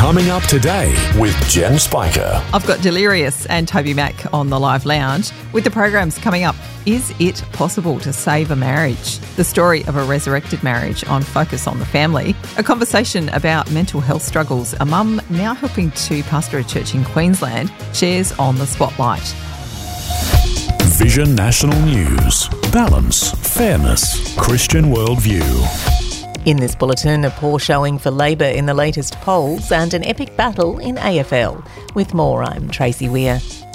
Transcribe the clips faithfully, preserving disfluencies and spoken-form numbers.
Coming up today with Jen Spiker. I've got Delirious and Toby Mac on the Live Lounge. With the programs coming up, is it possible to save a marriage? The story of a resurrected marriage on Focus on the Family. A conversation about mental health struggles. A mum now helping to pastor a church in Queensland shares on the spotlight. Vision National News. Balance, fairness, Christian worldview. In this bulletin, a poor showing for Labor in the latest polls and an epic battle in A F L. With more, I'm Tracy Weir.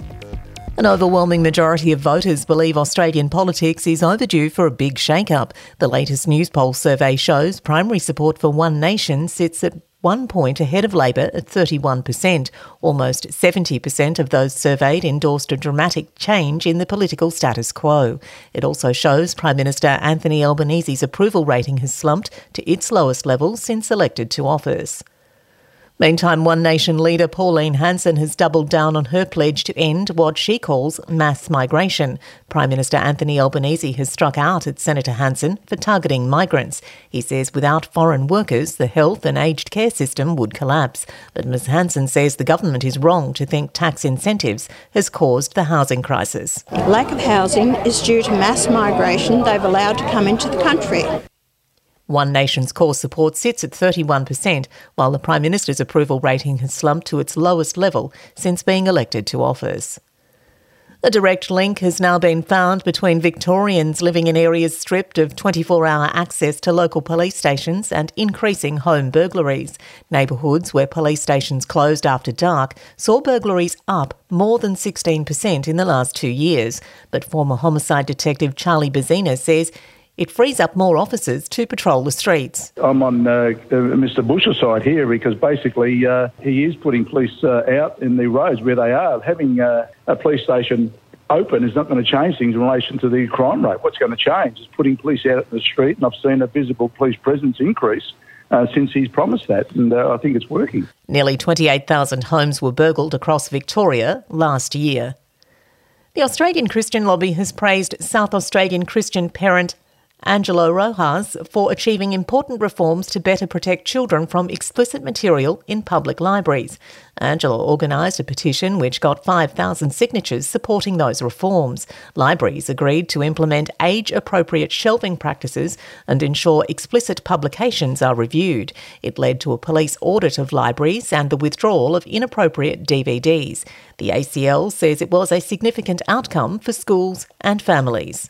An overwhelming majority of voters believe Australian politics is overdue for a big shake-up. The latest Newspoll survey shows primary support for One Nation sits at one point ahead of Labor at thirty-one percent. Almost seventy percent of those surveyed endorsed a dramatic change in the political status quo. It also shows Prime Minister Anthony Albanese's approval rating has slumped to its lowest level since elected to office. Meantime, One Nation leader Pauline Hanson has doubled down on her pledge to end what she calls mass migration. Prime Minister Anthony Albanese has struck out at Senator Hanson for targeting migrants. He says without foreign workers, the health and aged care system would collapse. But Ms Hanson says the government is wrong to think tax incentives has caused the housing crisis. Lack of housing is due to mass migration they've allowed to come into the country. One Nation's core support sits at thirty-one percent, while the Prime Minister's approval rating has slumped to its lowest level since being elected to office. A direct link has now been found between Victorians living in areas stripped of twenty-four hour access to local police stations and increasing home burglaries. Neighbourhoods where police stations closed after dark saw burglaries up more than sixteen percent in the last two years. But former homicide detective Charlie Bazina says it frees up more officers to patrol the streets. I'm on uh, Mister Bush's side here because basically uh, he is putting police uh, out in the roads where they are. Having uh, a police station open is not going to change things in relation to the crime rate. What's going to change is putting police out in the street, and I've seen a visible police presence increase uh, since he's promised that, and uh, I think it's working. Nearly twenty-eight thousand homes were burgled across Victoria last year. The Australian Christian Lobby has praised South Australian Christian parent Angelo Rojas for achieving important reforms to better protect children from explicit material in public libraries. Angelo organised a petition which got five thousand signatures supporting those reforms. Libraries agreed to implement age-appropriate shelving practices and ensure explicit publications are reviewed. It led to a police audit of libraries and the withdrawal of inappropriate D V Ds. The A C L says it was a significant outcome for schools and families.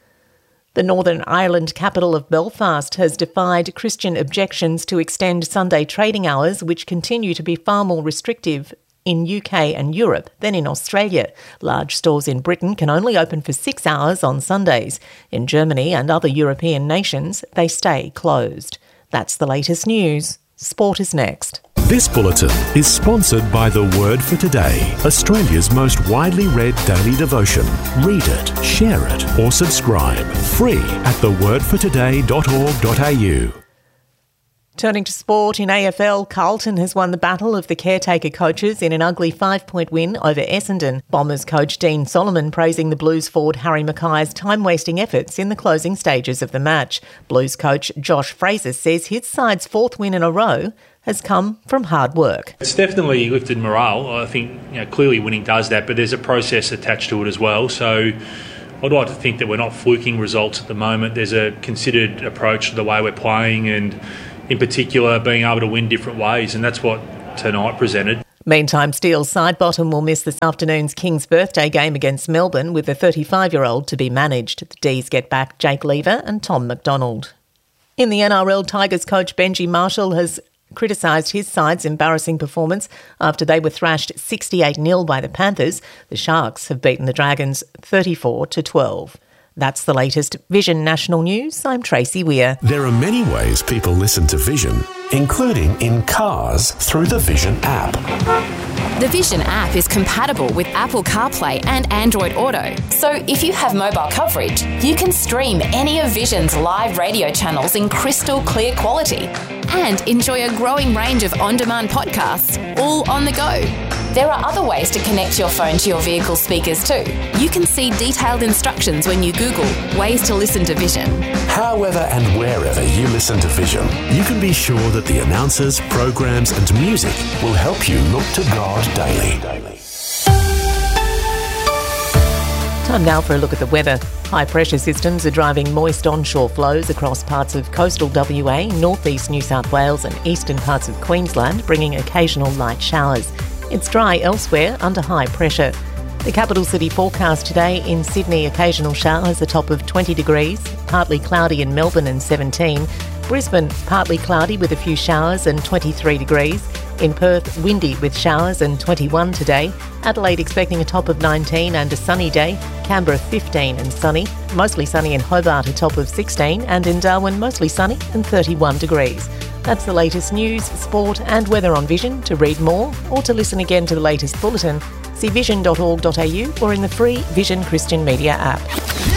The Northern Ireland capital of Belfast has defied Christian objections to extend Sunday trading hours, which continue to be far more restrictive in U K and Europe than in Australia. Large stores in Britain can only open for six hours on Sundays. In Germany and other European nations, they stay closed. That's the latest news. Sport is next. This bulletin is sponsored by The Word for Today, Australia's most widely read daily devotion. Read it, share it, or subscribe. Free at the word for today dot org dot a u. Turning to sport, in A F L, Carlton has won the battle of the caretaker coaches in an ugly five-point win over Essendon. Bombers coach Dean Solomon praising the Blues forward Harry Mackay's time-wasting efforts in the closing stages of the match. Blues coach Josh Fraser says his side's fourth win in a row has come from hard work. It's definitely lifted morale. I think you know, clearly winning does that, but there's a process attached to it as well. So I'd like to think that we're not fluking results at the moment. There's a considered approach to the way we're playing and in particular being able to win different ways, and that's what tonight presented. Meantime, Steele Sidebottom will miss this afternoon's King's birthday game against Melbourne with the thirty-five-year-old to be managed. The D's get back Jake Lever and Tom McDonald. In the N R L, Tigers coach Benji Marshall has criticised his side's embarrassing performance after they were thrashed sixty-eight nil by the Panthers. The Sharks have beaten the Dragons thirty-four to twelve. That's the latest Vision National News. I'm Tracy Weir. There are many ways people listen to Vision, including in cars through the Vision app. The Vision app is compatible with Apple CarPlay and Android Auto. So if you have mobile coverage, you can stream any of Vision's live radio channels in crystal clear quality and enjoy a growing range of on-demand podcasts all on the go. There are other ways to connect your phone to your vehicle speakers too. You can see detailed instructions when you Google ways to listen to Vision. However and wherever you listen to Vision, you can be sure that the announcers, programs and music will help you look to God daily. Time now for a look at the weather. High pressure systems are driving moist onshore flows across parts of coastal W A, northeast New South Wales and eastern parts of Queensland, bringing occasional light showers. It's dry elsewhere under high pressure. The capital city forecast today: in Sydney, occasional showers, a top of twenty degrees, partly cloudy in Melbourne and seventeen. Brisbane, partly cloudy with a few showers and twenty-three degrees. In Perth, windy with showers and twenty-one today. Adelaide expecting a top of nineteen and a sunny day. Canberra fifteen and sunny. Mostly sunny in Hobart, a top of sixteen, and in Darwin mostly sunny and thirty-one degrees. That's the latest news, sport and weather on Vision. To read more or to listen again to the latest bulletin, see vision dot org dot a u or in the free Vision Christian Media app.